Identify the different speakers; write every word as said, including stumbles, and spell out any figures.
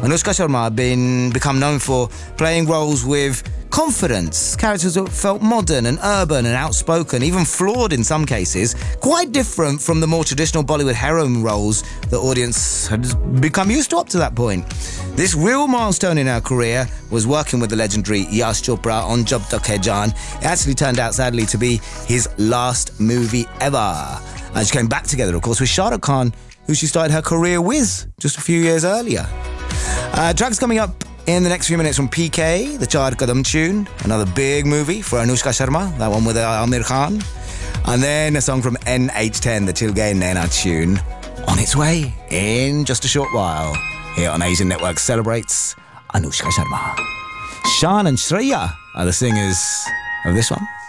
Speaker 1: Anushka Sharma had been become known for playing roles with confidence, characters that felt modern and urban and outspoken, even flawed in some cases, quite different from the more traditional Bollywood heroine roles the audience had become used to up to that point. This real milestone in her career was working with the legendary Yash Chopra on Jab Tak Hai Jaan. It actually turned out, sadly, to be his last movie ever. And she came back together, of course, with Shah Rukh Khan, who she started her career with just a few years earlier. Uh, tracks coming up in the next few minutes from P K, the Char Kadam tune, another big movie for Anushka Sharma, that one with Amir Khan. And then a song from N H ten, the Chil Gaye Naina tune, on its way in just a short while. Here on Asian Network celebrates Anushka Sharma. Shan and Shreya are the singers of this one.